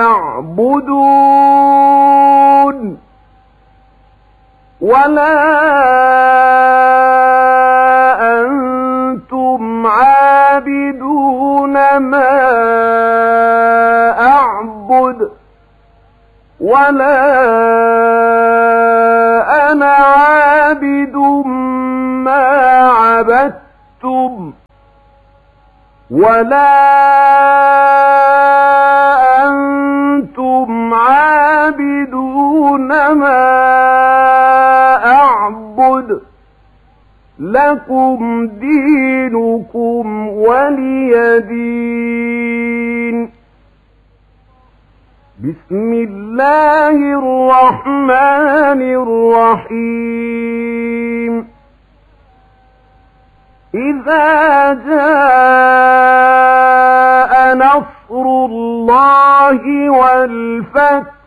تعبدون ولا أنتم عابدون ما أعبد ولا أنا عابد ما عبدتم ولا أنتم عابدون ما أعبد لكم دينكم ولي دين. بسم الله الرحمن الرحيم. إذا جاء نصر الله والفتح